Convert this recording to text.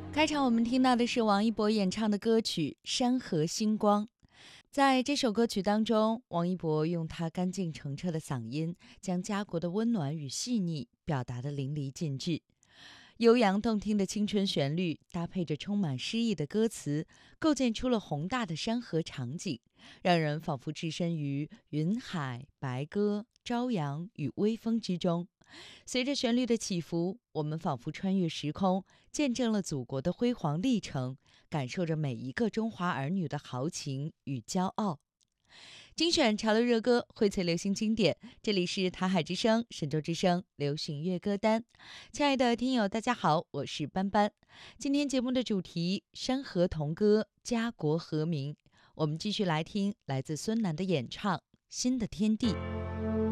开场我们听到的是王一博演唱的歌曲《山河星光》。在这首歌曲当中，王一博用他干净澄澈的嗓音，将家国的温暖与细腻表达得淋漓尽致。悠扬动听的青春旋律，搭配着充满诗意的歌词，构建出了宏大的山河场景，让人仿佛置身于云海、白鸽、朝阳与微风之中。随着旋律的起伏，我们仿佛穿越时空，见证了祖国的辉煌历程，感受着每一个中华儿女的豪情与骄傲。精选潮流热歌，荟萃流行经典，这里是台海之声、神州之声流行乐歌单。亲爱的听友，大家好，我是班班。今天节目的主题：山河同歌，家国和鸣。我们继续来听来自孙楠的演唱《新的天地》。